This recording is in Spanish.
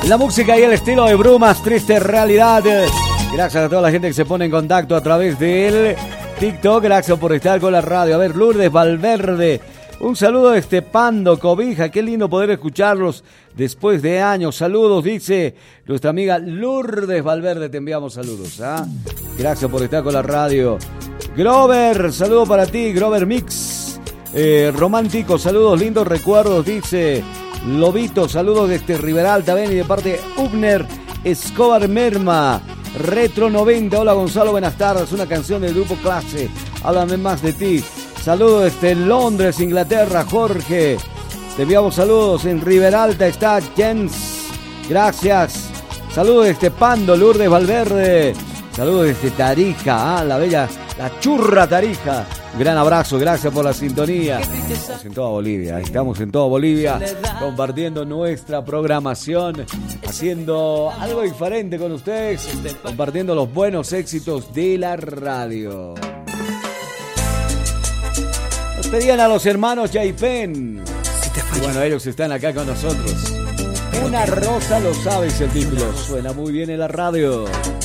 La música y el estilo de Brumas, Triste Realidad. Gracias a toda la gente que se pone en contacto a través del TikTok. Gracias por estar con la radio. A ver, Lourdes Valverde. Un saludo desde Pando, Cobija. Qué lindo poder escucharlos después de años. Saludos, dice nuestra amiga Lourdes Valverde. Te enviamos saludos. Gracias por estar con la radio. Grover, saludo para ti. Grover Mix. Romántico, saludos, lindos recuerdos, dice Lobito. Saludos desde Riberalta, ven, y de parte de Ubner Escobar Merma. Retro 90. Hola Gonzalo, buenas tardes. Una canción del grupo Clase. Háblame más de ti. Saludos desde Londres, Inglaterra, Jorge. Te enviamos saludos. En Riberalta está Jens. Gracias. Saludos desde Pando, Lourdes Valverde. Saludos desde Tarija, la bella, la churra Tarija. Gran abrazo, gracias por la sintonía. Estamos en toda Bolivia, compartiendo nuestra programación, haciendo algo diferente con ustedes, compartiendo los buenos éxitos de la radio. Nos pedían a los hermanos Yaipen. Y bueno, ellos están acá con nosotros. Una rosa, lo sabes el título. Suena muy bien en la radio.